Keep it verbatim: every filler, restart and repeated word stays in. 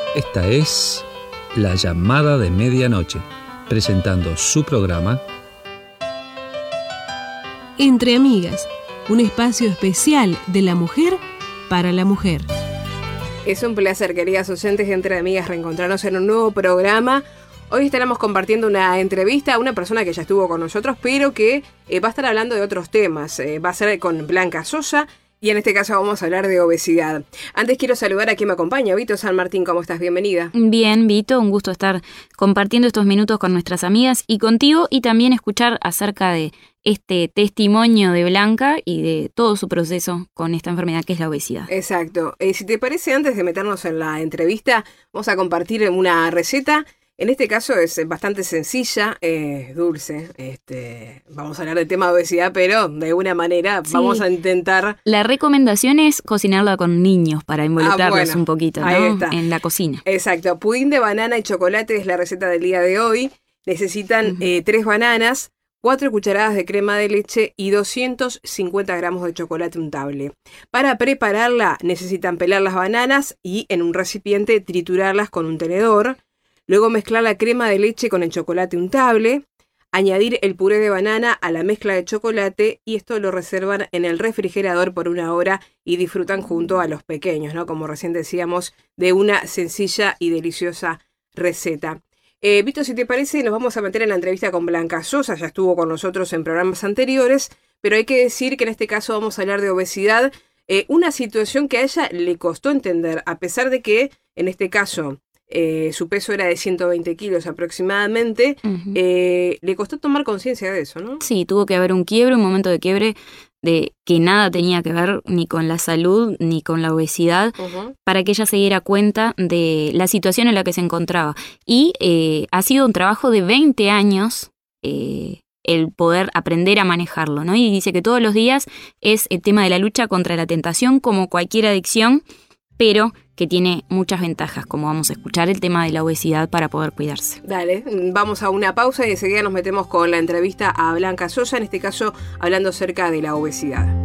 Esta es La Llamada de Medianoche, presentando su programa Entre Amigas, un espacio especial de la mujer para la mujer. Es un placer, queridas oyentes de Entre Amigas, reencontrarnos en un nuevo programa. Hoy estaremos compartiendo una entrevista a una persona que ya estuvo con nosotros, pero que eh, va a estar hablando de otros temas. Eh, va a ser con Blanca Sosa. Y en este caso vamos a hablar de obesidad. Antes quiero saludar a quien me acompaña. Vito San Martín, ¿cómo estás? Bienvenida. Bien, Vito, un gusto estar compartiendo estos minutos con nuestras amigas y contigo, y también escuchar acerca de este testimonio de Blanca y de todo su proceso con esta enfermedad que es la obesidad. Exacto. Eh, si te parece, antes de meternos en la entrevista, vamos a compartir una receta. En este caso es bastante sencilla, eh, dulce. Este, vamos a hablar del tema de obesidad, pero de alguna manera sí. Vamos a intentar... La recomendación es cocinarla con niños para involucrarlos ah, bueno, un poquito, ¿no? Ahí está. En la cocina. Exacto. Pudín de banana y chocolate es la receta del día de hoy. Necesitan uh-huh. eh, tres bananas, cuatro cucharadas de crema de leche y doscientos cincuenta gramos de chocolate untable. Para prepararla necesitan pelar las bananas y en un recipiente triturarlas con un tenedor. Luego mezclar la crema de leche con el chocolate untable, añadir el puré de banana a la mezcla de chocolate y esto lo reservan en el refrigerador por una hora y disfrutan junto a los pequeños, ¿no? Como recién decíamos, de una sencilla y deliciosa receta. Eh, Vito, si te parece, nos vamos a meter en la entrevista con Blanca Sosa, ya estuvo con nosotros en programas anteriores, pero hay que decir que en este caso vamos a hablar de obesidad, eh, una situación que a ella le costó entender, a pesar de que en este caso... Eh, su peso era de ciento veinte kilos aproximadamente, uh-huh. eh, le costó tomar conciencia de eso, ¿no? Sí, tuvo que haber un quiebre, un momento de quiebre de que nada tenía que ver ni con la salud ni con la obesidad, uh-huh. para que ella se diera cuenta de la situación en la que se encontraba. Y eh, ha sido un trabajo de veinte años eh, el poder aprender a manejarlo, ¿no? Y dice que todos los días es el tema de la lucha contra la tentación, como cualquier adicción, pero que tiene muchas ventajas, como vamos a escuchar, el tema de la obesidad para poder cuidarse. Dale, vamos a una pausa y enseguida nos metemos con la entrevista a Blanca Sosa, en este caso hablando acerca de la obesidad.